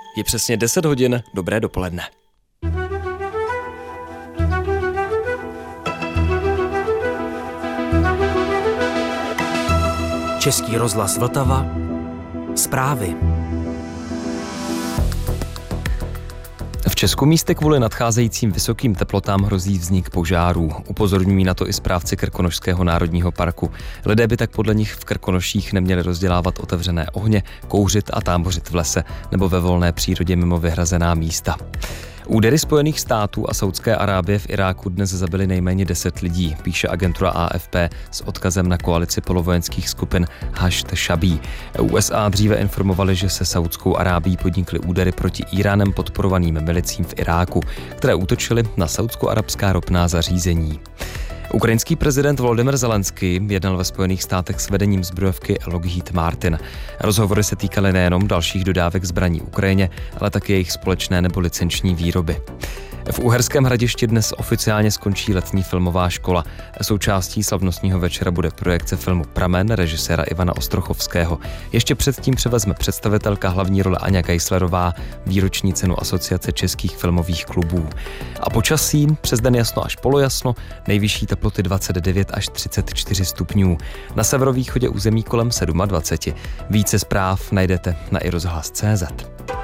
Je přesně 10 hodin, dobré dopoledne. Český rozhlas Vltava. Zprávy. V Česku místy kvůli nadcházejícím vysokým teplotám hrozí vznik požárů. Upozorňují na to i správci Krkonošského národního parku. Lidé by tak podle nich v Krkonoších neměli rozdělávat otevřené ohně, kouřit a tábořit v lese nebo ve volné přírodě mimo vyhrazená místa. Údery Spojených států a Saúdské Arábie v Iráku dnes zabily nejméně 10 lidí, píše agentura AFP s odkazem na koalici polovojenských skupin Hašd Šabí. USA dříve informovali, že se Saúdskou Arábií podnikly údery proti Íránem podporovaným milicím v Iráku, které útočily na saúdsko-arabská ropná zařízení. Ukrajinský prezident Volodymyr Zelenský jednal ve Spojených státech s vedením zbrojovky Lockheed Martin. Rozhovory se týkaly nejenom dalších dodávek zbraní Ukrajině, ale také jejich společné nebo licenční výroby. V Uherském Hradišti dnes oficiálně skončí letní filmová škola. Součástí slavnostního večera bude projekce filmu Pramen režiséra Ivana Ostrochovského. Ještě předtím převezme představitelka hlavní role Aňa Geislerová výroční cenu Asociace českých filmových klubů. A počasí přes den jasno až polojasno, nejvyšší teploty 29 až 34 stupňů. Na severovýchodě území kolem 27. Více zpráv najdete na iRozhlas.cz.